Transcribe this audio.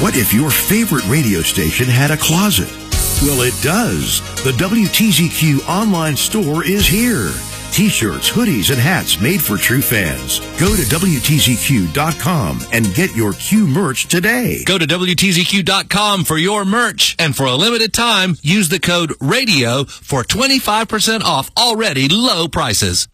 What if your favorite radio station had a closet? Well, it does. The WTZQ online store is here. T-shirts, hoodies, and hats made for true fans. Go to WTZQ.com and get your Q merch today. Go to WTZQ.com for your merch, and for a limited time, use the code RADIO for 25% off already low prices.